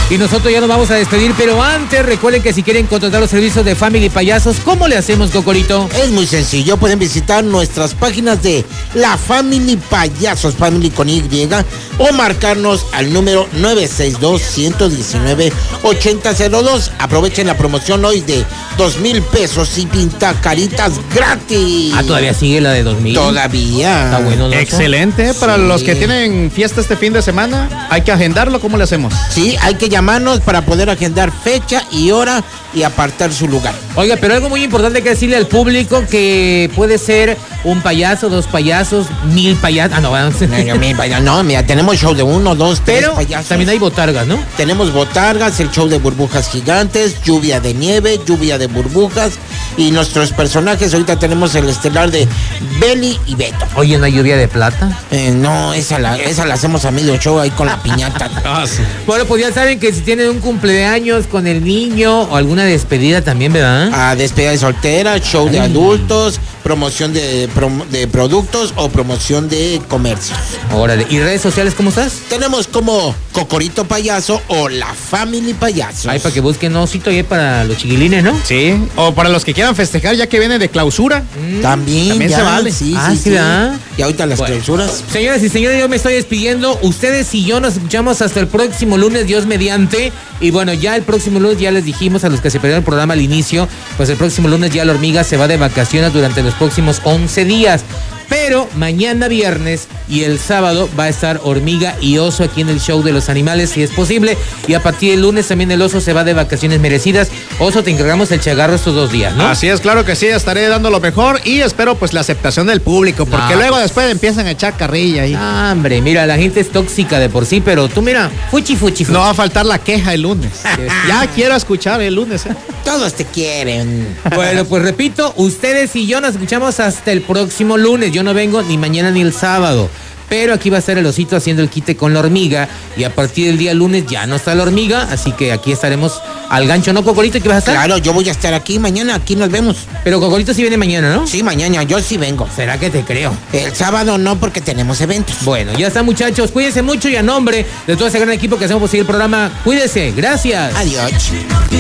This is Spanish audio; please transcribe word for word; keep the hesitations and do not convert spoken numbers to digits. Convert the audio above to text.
Y nosotros ya nos vamos a despedir, pero antes recuerden que si quieren contratar los servicios de Family Payasos, ¿cómo le hacemos, Cocorito? Es muy sencillo, pueden visitar nuestras páginas de La Family Payasos, Family con Y, o marcarnos al número nueve seis dos, uno uno nueve, ocho cero cero dos. Aprovechen la promoción hoy de dos mil pesos y pinta caritas gratis. Ah, ¿todavía sigue la de dos mil? Todavía. Está bueno, ¿no? Excelente, para Sí. los que tienen fiesta este fin de semana, hay que agendarlo, ¿cómo le hacemos? Sí, hay que llamarnos para poder agendar fecha y hora y apartar su lugar. Oiga, pero algo muy importante que decirle al público, que puede ser un payaso, dos payasos, mil payasos. Ah, no, vamos. No, mil payasos. No, mira, tenemos show de uno, dos, tres Pero payasos. también hay botargas, ¿no? Tenemos botargas, el show de burbujas gigantes, lluvia de nieve, lluvia de burbujas. Y nuestros personajes, ahorita tenemos el estelar de Beli y Beto. Oye, ¿no hay lluvia de plata? Eh, no, esa la, esa la hacemos a medio show ahí con la piñata. Ah, sí. Bueno, pues ya saben que si tienen un cumpleaños con el niño o alguna despedida también, ¿verdad? A despedida de soltera, show de Ay. adultos, promoción de, prom- de productos o promoción de comercios. Órale. ¿Y redes sociales cómo estás? Tenemos como Cocorito Payaso o La Family Payasos. Ay, para que busquen osito y para los chiquilines, ¿no? Sí, o para los que quieran festejar ya que viene de clausura. También, También ya, se vale. Sí, Ah, sí, sí, sí. ¿verdad? Y ahorita las Bueno. clausuras. Señoras y señores, yo me estoy despidiendo. Ustedes y yo nos escuchamos hasta el próximo lunes, Dios mediante. Y bueno, ya el próximo lunes ya les dijimos a los que se perdieron el programa al inicio, pues el próximo lunes ya la hormiga se va de vacaciones durante los próximos once días. Pero mañana viernes y el sábado va a estar Hormiga y Oso aquí en el show de los animales, si es posible. Y a partir del lunes también el Oso se va de vacaciones merecidas. Oso, te encargamos el chagarro estos dos días, ¿no? Así es, claro que sí, estaré dando lo mejor y espero pues la aceptación del público, porque No, luego pues. después empiezan a echar carrilla ahí. Ah, hombre, mira, la gente es tóxica de por sí, pero tú mira, fuchi, fuchi, fuchi. No va a faltar la queja el lunes. Ya quiero escuchar el lunes. ¿eh? Todos te quieren. Bueno, pues repito, ustedes y yo nos escuchamos hasta el próximo lunes. Yo no vengo ni mañana ni el sábado. Pero aquí va a estar el Osito haciendo el quite con la hormiga. Y a partir del día lunes ya no está la hormiga. Así que aquí estaremos al gancho, ¿no, Cocorito? ¿Qué vas a estar? Claro, yo voy a estar aquí mañana, aquí nos vemos. Pero Cocorito sí viene mañana, ¿no? Sí, mañana, yo sí vengo. ¿Será que te creo? El sábado no, porque tenemos eventos. Bueno, ya está, muchachos. Cuídense mucho y a nombre de todo ese gran equipo que hacemos posible el programa, cuídense. Gracias. Adiós.